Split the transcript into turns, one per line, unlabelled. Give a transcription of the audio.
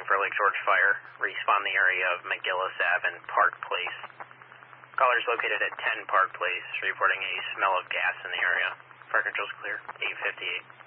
for Lake George Fire. Respawn the area of McGillis Ave and Park Place. Callers located at 10 Park Place reporting a smell of gas in the area. Fire control's clear. 858.